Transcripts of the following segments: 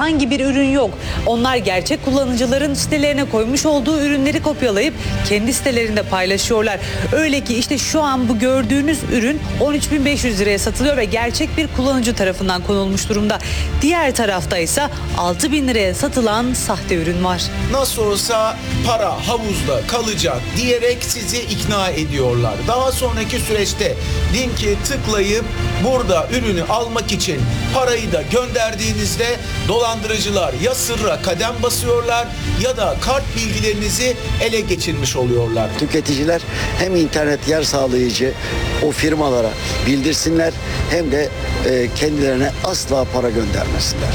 herhangi bir ürün yok. Onlar gerçek kullanıcıların sitelerine koymuş olduğu ürünleri kopyalayıp kendi sitelerinde paylaşıyorlar. Öyle ki işte şu an bu gördüğünüz ürün 13.500 liraya satılıyor ve gerçek bir kullanıcı tarafından konulmuş durumda. Diğer tarafta ise 6.000 liraya satılan sahte ürün var. Nasıl olsa para havuzda kalacak diyerek sizi ikna ediyorlar. Daha sonraki süreçte linki tıklayıp burada ürünü almak için parayı da gönderdiğinizde dolandırıcılar ya sırra kadem basıyorlar ya da kart bilgilerinizi ele geçirmiş oluyorlar. Tüketiciler hem internet yer sağlayıcı o firmalara bildirsinler hem de kendilerine asla para göndermesinler.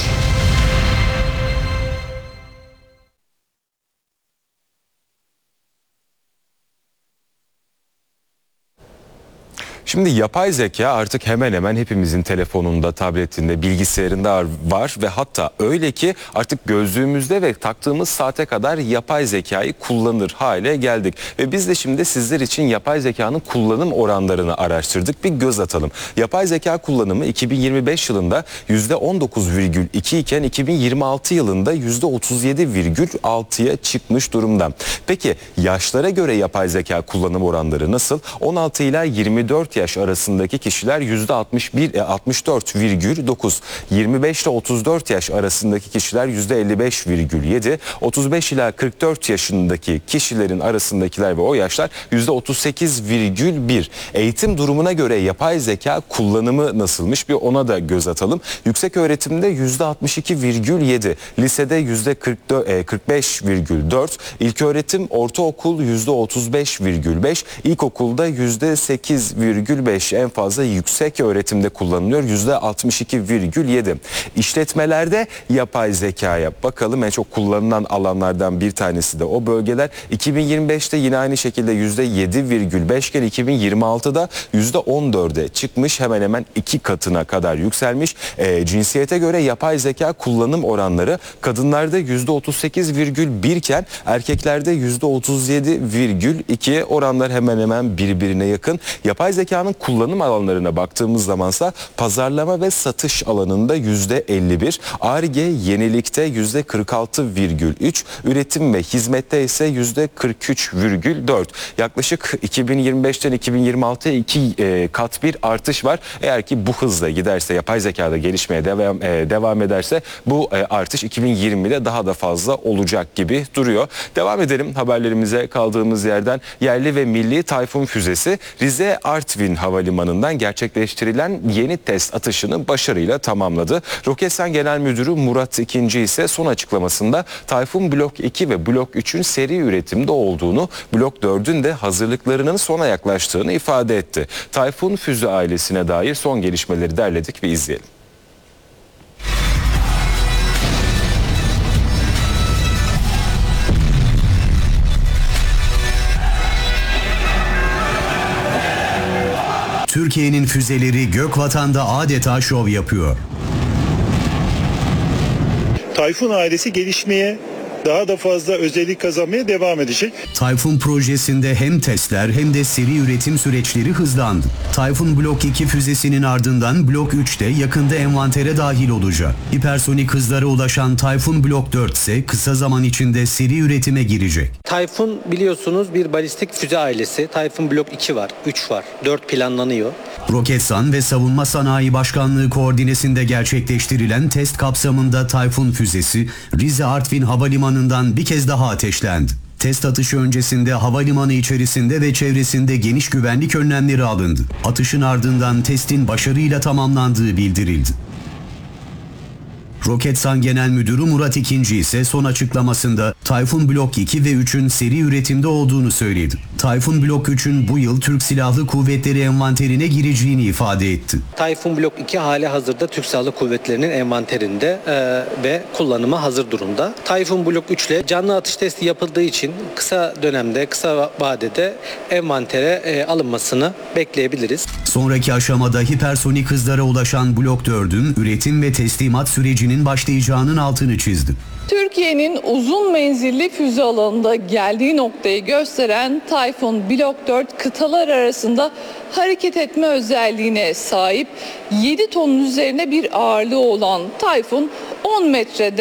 Şimdi yapay zeka artık hemen hemen hepimizin telefonunda, tabletinde, bilgisayarında var ve hatta öyle ki artık gözlüğümüzde ve taktığımız saate kadar yapay zekayı kullanır hale geldik. Ve biz de şimdi sizler için yapay zekanın kullanım oranlarını araştırdık. Bir göz atalım. Yapay zeka kullanımı 2025 yılında %19,2 iken 2026 yılında %37,6'ya çıkmış durumda. Peki yaşlara göre yapay zeka kullanım oranları nasıl? 16 ila 24 yaş arasındaki kişiler %64,9, 25 ile 34 yaş arasındaki kişiler %55,7, 35 ila 44 yaşındaki kişilerin arasındakiler ve o yaşlar %38,1. Eğitim durumuna göre yapay zeka kullanımı nasılmış bir ona da göz atalım. Yüksek öğretimde %62,7, lisede %45,4, ilköğretim, ortaokul %35,5, ilkokulda %8,5, en fazla yüksek öğretimde kullanılıyor %62,7. İşletmelerde yapay zekaya bakalım, en çok kullanılan alanlardan bir tanesi de o bölgeler. 2025'te yine aynı şekilde %7,5 iken 2026'da %14'e çıkmış, hemen hemen 2 katına kadar yükselmiş. Cinsiyete göre yapay zeka kullanım oranları kadınlarda %38,1 iken erkeklerde %37,2, oranlar hemen hemen birbirine yakın. Yapay zekanın kullanım alanlarına baktığımız zamansa pazarlama ve satış alanında %51, Ar-Ge yenilikte %46,3, üretim ve hizmette ise %43,4. Yaklaşık 2025'ten 2026'ya 2 kat bir artış var. Eğer ki bu hızla giderse, yapay zekada gelişmeye devam ederse bu artış 2020'de daha da fazla olacak gibi duruyor. Devam edelim haberlerimize kaldığımız yerden. Yerli ve milli Tayfun füzesi Rize Artvin Havalimanı'ndan gerçekleştirilen yeni test atışını başarıyla tamamladı. Roketsan Genel Müdürü Murat İkinci ise son açıklamasında Tayfun Blok 2 ve Blok 3'ün seri üretimde olduğunu, Blok 4'ün de hazırlıklarının sona yaklaştığını ifade etti. Tayfun füze ailesine dair son gelişmeleri derledik ve izleyelim. Türkiye'nin füzeleri Gökvatan'da adeta şov yapıyor. Tayfun ailesi gelişmeye, daha da fazla özellik kazanmaya devam edecek. Tayfun projesinde hem testler hem de seri üretim süreçleri hızlandı. Tayfun Blok 2 füzesinin ardından Blok 3 de yakında envantere dahil olacak. Hipersonik hızlara ulaşan Tayfun Blok 4 ise kısa zaman içinde seri üretime girecek. Tayfun biliyorsunuz bir balistik füze ailesi. Tayfun Blok 2 var, 3 var, 4 planlanıyor. Roketsan ve Savunma Sanayi Başkanlığı koordinesinde gerçekleştirilen test kapsamında Tayfun füzesi Rize Artvin Havalimanı'ndan bir kez daha ateşlendi. Test atışı öncesinde havalimanı içerisinde ve çevresinde geniş güvenlik önlemleri alındı. Atışın ardından testin başarıyla tamamlandığı bildirildi. Roketsan Genel Müdürü Murat İkinci ise son açıklamasında Tayfun Blok 2 ve 3'ün seri üretimde olduğunu söyledi. Tayfun Blok 3'ün bu yıl Türk Silahlı Kuvvetleri envanterine gireceğini ifade etti. Tayfun Blok 2 hali hazırda Türk Silahlı Kuvvetleri'nin envanterinde ve kullanıma hazır durumda. Tayfun Blok 3 ile canlı atış testi yapıldığı için kısa dönemde, kısa vadede envantere alınmasını bekleyebiliriz. Sonraki aşamada hipersonik hızlara ulaşan Blok 4'ün üretim ve teslimat sürecinin başlayacağının altını çizdi. Türkiye'nin uzun menzilli füze alanında geldiği noktayı gösteren Tayfun Blok 4 kıtalar arasında hareket etme özelliğine sahip, 7 tonun üzerine bir ağırlığı olan Tayfun 10 metrede